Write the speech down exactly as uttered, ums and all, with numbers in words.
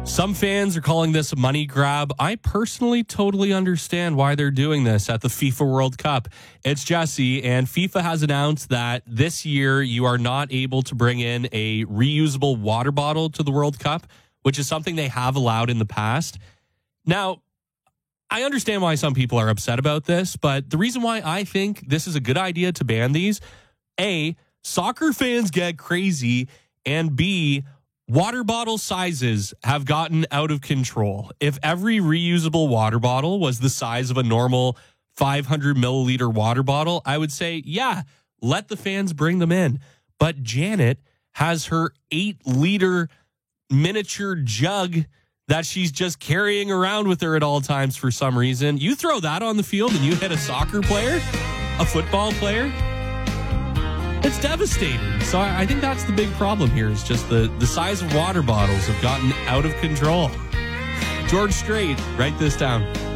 Some fans are calling this a money grab. I personally totally understand why they're doing this at the FIFA World Cup. It's Jesse, and FIFA has announced that this year you are not able to bring in a reusable water bottle to the World Cup, which is something they have allowed in the past. Now, I understand why some people are upset about this, but the reason why I think this is a good idea to ban these, A, soccer fans get crazy, and B, water bottle sizes have gotten out of control. If every reusable water bottle was the size of a normal five hundred milliliter water bottle, I would say, yeah, let the fans bring them in. But Janet has her eight liter miniature jug that she's just carrying around with her at all times for some reason. You throw that on the field and you hit a soccer player, a football player, it's devastating. So I, I think that's the big problem here, is just the, the size of water bottles have gotten out of control. George Strait, write this down.